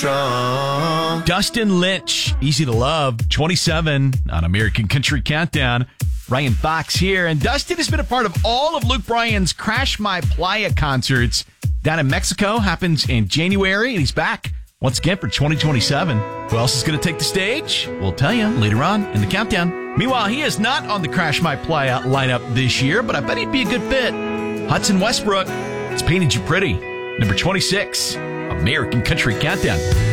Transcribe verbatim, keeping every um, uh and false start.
drunk. Dustin Lynch, Easy to Love, twenty-seven on American Country Countdown. Ryan Fox here, and Dustin has been a part of all of Luke Bryan's Crash My Playa concerts down in Mexico. Happens in January, and he's back once again for twenty twenty-seven. Who else is going to take the stage? We'll tell you later on in the countdown. Meanwhile, he is not on the Crash My Playa lineup this year, but I bet he'd be a good fit. Hudson Westbrook, It's Painted You Pretty, number twenty-six, American Country Countdown.